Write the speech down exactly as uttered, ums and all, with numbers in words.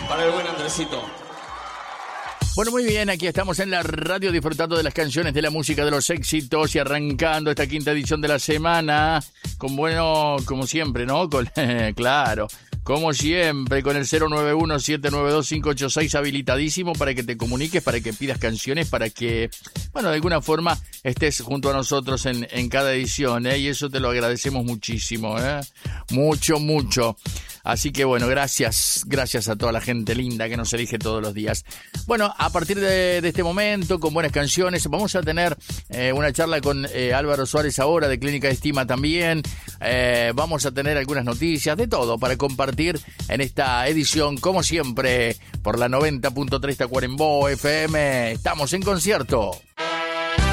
Para el buen Andresito. Bueno, muy bien, aquí estamos en la radio disfrutando de las canciones, de la música, de los éxitos y arrancando esta quinta edición de la semana con bueno, como siempre, ¿no? Con, claro, como siempre, con el cero nueve uno, siete nueve dos, cinco ocho seis habilitadísimo para que te comuniques, para que pidas canciones, para que, bueno, de alguna forma estés junto a nosotros en, en cada edición, ¿eh? Y eso te lo agradecemos muchísimo, ¿eh? Mucho, mucho. Así que bueno, gracias, gracias a toda la gente linda que nos elige todos los días. Bueno, a partir de, de este momento, con buenas canciones, vamos a tener eh, una charla con eh, Álvaro Suárez ahora, de Clínica de Estima también. Eh, vamos a tener algunas noticias, de todo, para compartir en esta edición, como siempre, por la noventa punto tres Tacuarembó F M. Estamos en concierto.